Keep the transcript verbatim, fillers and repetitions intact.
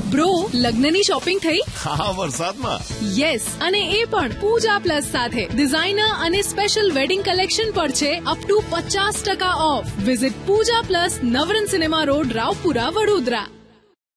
Bro, લગ્નની shopping થઈ? હા, વરસાદમાં. યસ, અને એ પણ પૂજા પ્લસ સાથે. ડિઝાઇનર અને સ્પેશિયલ વેડિંગ કલેક્શન પર છે અપ ટુ પચાસ ટકા of. Visit Pooja plus, Navrang cinema road, Raopura, Vadodara.